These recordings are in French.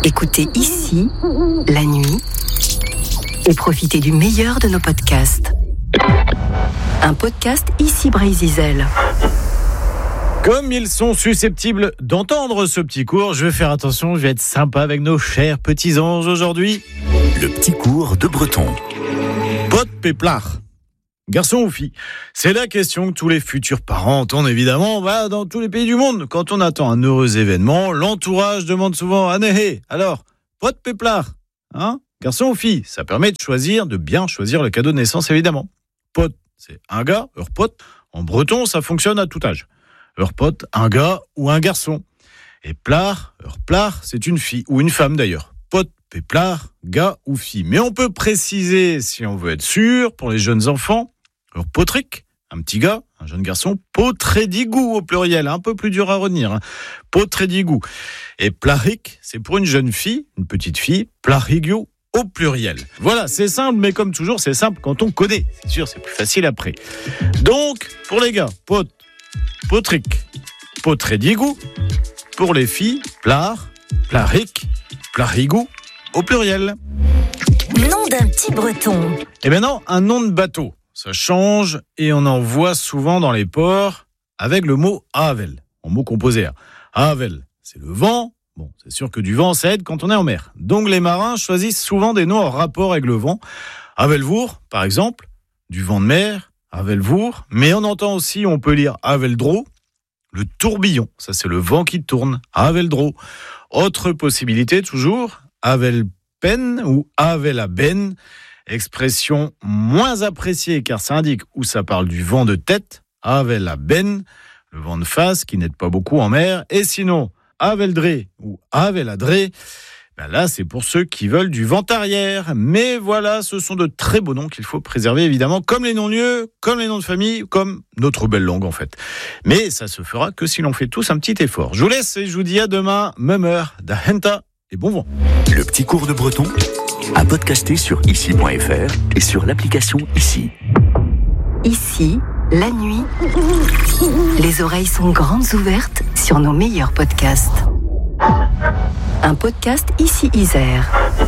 Écoutez ici, la nuit, et profitez du meilleur de nos podcasts. Un podcast ici Brésil. Comme ils sont susceptibles d'entendre ce petit cours, je vais faire attention, je vais être sympa avec nos chers petits anges aujourd'hui. Le petit cours de Breton. Pot péplard. Garçon ou fille? C'est la question que tous les futurs parents entendent évidemment dans tous les pays du monde. Quand on attend un heureux événement, l'entourage demande souvent « Anéhé, alors, pot péplard, hein? Garçon ou fille ?» Ça permet de bien choisir le cadeau de naissance évidemment. Pot, c'est un gars, pot. En breton, ça fonctionne à tout âge. Pot, un gars ou un garçon. Et plard, c'est une fille ou une femme d'ailleurs. Pot, péplard, gars ou fille. Mais on peut préciser, si on veut être sûr, pour les jeunes enfants, potric, un petit gars, un jeune garçon, potrédigou au pluriel, un peu plus dur à retenir. Potrédigou. Et plaric, c'est pour une jeune fille, une petite fille, plarigiou au pluriel. Voilà, c'est simple, mais comme toujours, c'est simple quand on connaît. C'est sûr, c'est plus facile après. Donc, pour les gars, potric, potrédigou. Pour les filles, plard, plaric, plarigout au pluriel. Nom d'un petit breton. Et maintenant, un nom de bateau. Ça change et on en voit souvent dans les ports avec le mot havel, en mot composé. Havel, c'est le vent. Bon, c'est sûr que du vent, ça aide quand on est en mer. Donc les marins choisissent souvent des noms en rapport avec le vent. Havelvour, par exemple, du vent de mer, havelvour. Mais on entend aussi, on peut lire haveldro, le tourbillon. Ça, c'est le vent qui tourne. Haveldro. Autre possibilité, toujours, havelpen ou havelaben. Expression moins appréciée car ça indique où ça parle du vent de tête, havelaben, le vent de face qui n'aide pas beaucoup en mer. Et sinon, haveldré ou haveladré, là c'est pour ceux qui veulent du vent arrière. Mais voilà, ce sont de très beaux noms qu'il faut préserver évidemment, comme les noms-lieux, comme les noms de famille, comme notre belle langue en fait. Mais ça se fera que si l'on fait tous un petit effort. Je vous laisse et je vous dis à demain, même heure, da henta et bon vent. Le petit cours de Breton à podcaster sur ici.fr et sur l'application Ici. Ici, la nuit, les oreilles sont grandes ouvertes sur nos meilleurs podcasts. Un podcast Ici Isère.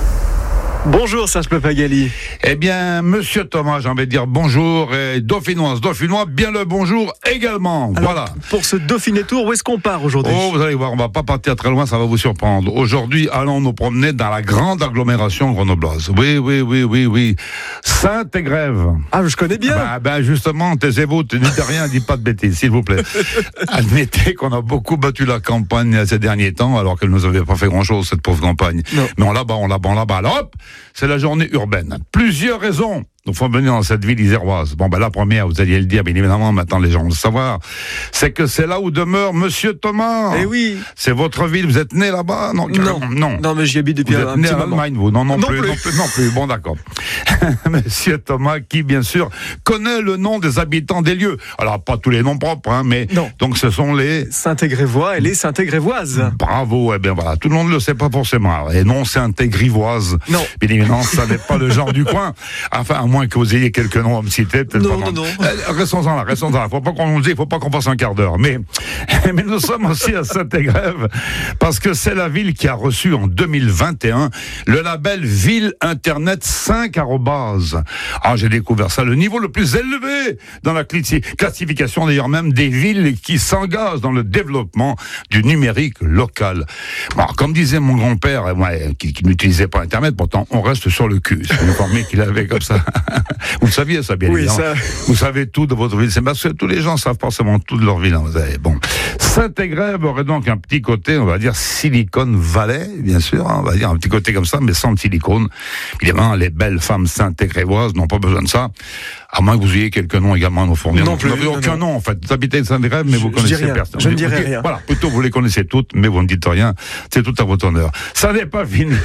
Bonjour Serge Papagali. Eh bien, monsieur Thomas, j'ai envie de dire bonjour, et dauphinois, bien le bonjour également. Alors, voilà. Pour ce Dauphiné Tour, où est-ce qu'on part aujourd'hui? Oh, vous allez voir, on va pas partir très loin, ça va vous surprendre. Aujourd'hui, allons nous promener dans la grande agglomération grenobloise. Oui. Saint-Égrève. Ah, je connais bien. Justement, taisez-vous, ne dites rien, dites pas de bêtises, s'il vous plaît. Admettez qu'on a beaucoup battu la campagne ces derniers temps, alors qu'elle ne nous avait pas fait grand-chose, cette pauvre campagne. Non. Mais on la bat. Alors hop, c'est la journée urbaine. Plusieurs raisons nous font venir dans cette ville iséroise. La première, vous alliez le dire, bien évidemment, maintenant les gens vont le savoir, c'est que c'est là où demeure Monsieur Thomas. Eh oui. C'est votre ville, vous êtes né là-bas? Non, mais j'y habite depuis un petit moment. Allemagne, vous? Non plus. Bon, d'accord. Monsieur Thomas, qui, bien sûr, connaît le nom des habitants des lieux. Alors, pas tous les noms propres, mais non. Donc ce sont les Saint-Égrévois et les Saint-Égrévoises. Bravo, voilà, tout le monde ne le sait pas forcément. Et non, Saint-Égrivoise. Non. Bien évidemment, ça n'est pas le genre du coin. Enfin, à moins que vous ayez quelques noms à me citer. Non. Restons-en là. Faut pas qu'on nous dise, faut pas qu'on passe un quart d'heure. Mais nous sommes aussi à Saint-Égrève, parce que c'est la ville qui a reçu en 2021 le label Ville Internet 5 @. J'ai découvert ça, le niveau le plus élevé dans la classification d'ailleurs même des villes qui s'engagent dans le développement du numérique local. Comme disait mon grand-père, qui n'utilisait pas Internet, pourtant on reste sur le cul. C'est informé qu'il avait comme ça. Vous le saviez ça, bien évidemment. Ça... Vous savez tout de votre ville. C'est parce que tous les gens savent forcément tout de leur ville. Vous savez. Bon. Saint-Égrève aurait donc un petit côté, on va dire, Silicon Valley, bien sûr. On va dire un petit côté comme ça, mais sans le silicone. Évidemment, les belles femmes saint-égrévoises n'ont pas besoin de ça. À moins que vous ayez quelques noms également à nous fournir. Non plus. Vous n'avez aucun nom, en fait. Vous habitez Saint-Égrève, mais vous connaissez personne. Je ne dirai rien. Voilà. Plutôt, vous les connaissez toutes, mais vous ne dites rien. C'est tout à votre honneur. Ça n'est pas fini.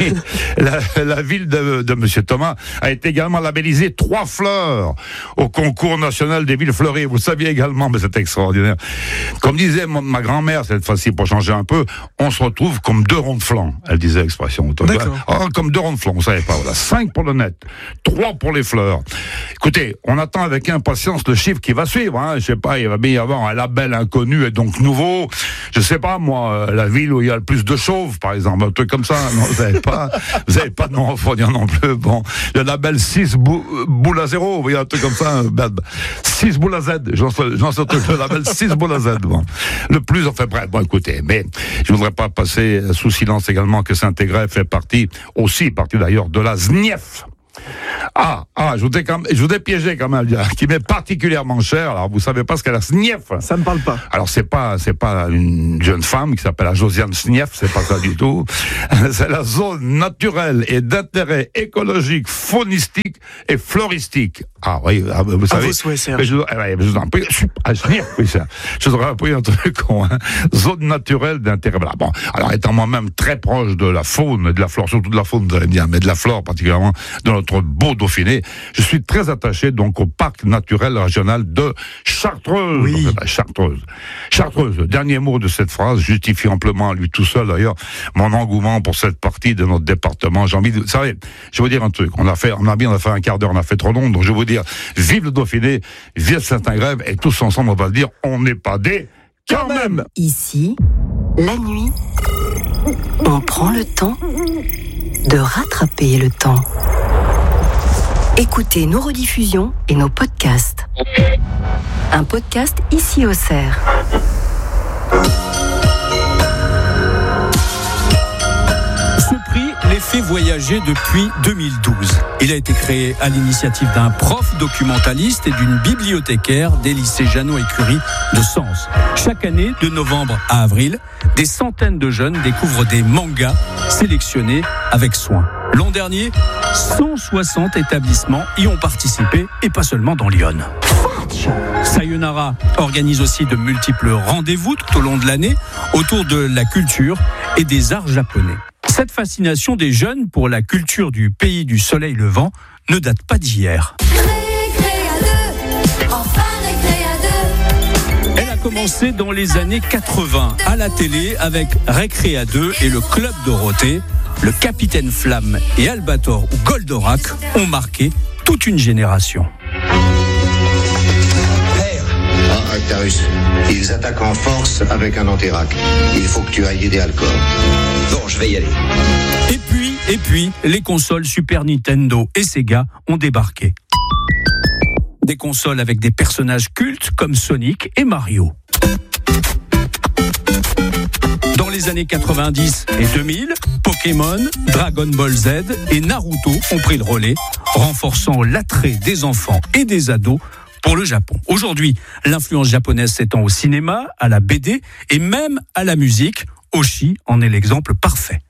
La ville de Monsieur Thomas a été également labellisée 3 fleurs au concours national des villes fleuries. Vous le saviez également, mais c'est extraordinaire. Comme disait ma grand-mère, cette fois-ci, pour changer un peu, on se retrouve comme 2 ronds de flanc. Elle disait l'expression. D'accord. Comme 2 ronds de flanc, vous savez pas. Voilà. 5 pour le net, 3 pour les fleurs. Écoutez, on attend avec impatience le chiffre qui va suivre. Hein. Je sais pas, il va bien y avoir un label inconnu et donc nouveau. Je sais pas, moi, la ville où il y a le plus de chauves, par exemple, un truc comme ça. Non, vous avez pas de nom à fournir non plus. Bon, le label 6 boules à 0, vous voyez, un truc comme ça. 6 boules à Z, j'en sais un truc, le label 6 boules à Z. Bon. Le plus, enfin bref, bon, écoutez, mais je voudrais pas passer sous silence également que Saint-Égrève fait partie d'ailleurs de la SNIEF. Je vous ai piégé quand même, qui m'est particulièrement cher. Alors, vous savez pas ce qu'est la SNIEF? Ça me parle pas. Alors, c'est pas une jeune femme qui s'appelle la Josiane Snief, c'est pas ça du tout. C'est la zone naturelle et d'intérêt écologique, faunistique et floristique. Ah oui, vous savez. Vos souhaits, Serge. Je vous en prie. SNIEF, oui, ça. Je vous aurais appris un truc con, hein. Zone naturelle d'intérêt. Voilà, bon. Alors, étant moi-même très proche de la faune et de la flore, surtout de la faune, vous allez me dire, mais de la flore particulièrement, de notre beau Dauphiné, je suis très attaché donc au parc naturel régional de Chartreuse. Oui. Donc, Chartreuse. Dernier mot de cette phrase justifie amplement à lui tout seul d'ailleurs mon engouement pour cette partie de notre département. J'ai envie de, vous savez, je vais vous dire un truc. On a fait un quart d'heure, on a fait trop long, donc je vais vous dire, vive le Dauphiné, vive Saint-Égrève, et tous ensemble on va le dire, on n'est pas des quand même. Ici, la nuit, on prend le temps de rattraper le temps. Écoutez nos rediffusions et nos podcasts. Un podcast ici au Cerf. Ce prix les fait voyager depuis 2012. Il a été créé à l'initiative d'un prof documentaliste et d'une bibliothécaire des lycées Jeannot et Curie de Sens. Chaque année, de novembre à avril, des centaines de jeunes découvrent des mangas sélectionnés avec soin. L'an dernier, 160 établissements y ont participé, et pas seulement dans Lyon. Sayonara organise aussi de multiples rendez-vous tout au long de l'année autour de la culture et des arts japonais. Cette fascination des jeunes pour la culture du pays du soleil levant ne date pas d'hier. Elle a commencé dans les années 80 à la télé avec Récréa 2 et le Club Dorothée. Le Capitaine Flamme et Albator ou Goldorak ont marqué toute une génération. Actarus, ils attaquent en force avec un antérac. Il faut que tu ailles aider Alcor. Bon, je vais y aller. Et puis, les consoles Super Nintendo et Sega ont débarqué. Des consoles avec des personnages cultes comme Sonic et Mario. Dans les années 90 et 2000, Pokémon, Dragon Ball Z et Naruto ont pris le relais, renforçant l'attrait des enfants et des ados pour le Japon. Aujourd'hui, l'influence japonaise s'étend au cinéma, à la BD et même à la musique. Oshi en est l'exemple parfait.